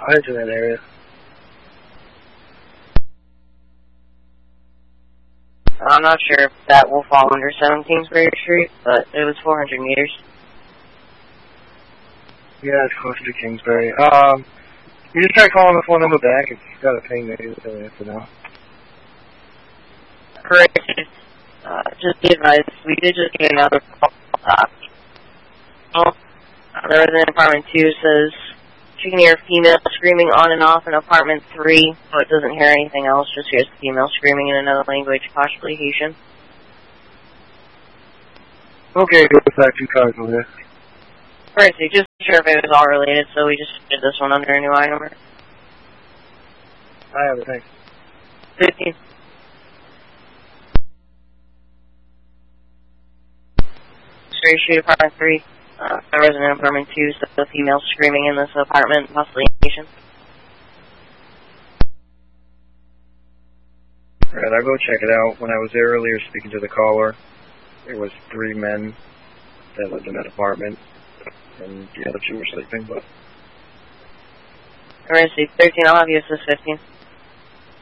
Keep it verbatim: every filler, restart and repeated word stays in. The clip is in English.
I was in that area. I'm not sure if that will fall under seventeen Kingsbury Street, but it was four hundred meters. Yeah, it's closer to Kingsbury. Um, you just try calling the phone number back. It's got a ping there. That's all we have to know. Correct. Uh, just be advised, we did just get another call. Uh, the resident in apartment two says she can hear a female screaming on and off in apartment three, but doesn't hear anything else, just hears the female screaming in another language, possibly Haitian. Okay, go with that two cars over there. Right, so just sure if it was all related, so we just did this one under a new I number. I have it, thanks. fifteen. Straight Street, apartment three. Uh, the resident in apartment two says the female screaming in this apartment, possibly Haitian. Alright, I'll go check it out. When I was there earlier speaking to the caller, there was three men that lived in that apartment, and the other two were sleeping, but... Alright, so thirteen, I'll have you assist fifteen.